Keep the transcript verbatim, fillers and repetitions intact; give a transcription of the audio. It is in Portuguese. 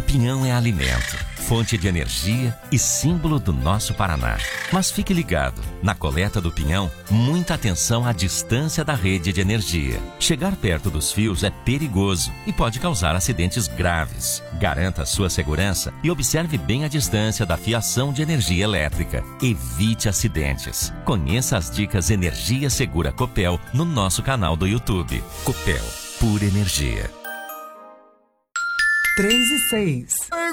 pinhão é alimento, fonte de energia e símbolo do nosso Paraná. Mas fique ligado, na coleta do pinhão, muita atenção à distância da rede de energia. Chegar perto dos fios é perigoso e pode causar acidentes graves. Garanta a sua segurança e observe bem a distância da fiação de energia elétrica. Evite acidentes. Conheça as dicas Energia Segura Copel no nosso canal do YouTube. Copel, pura energia. três e seis.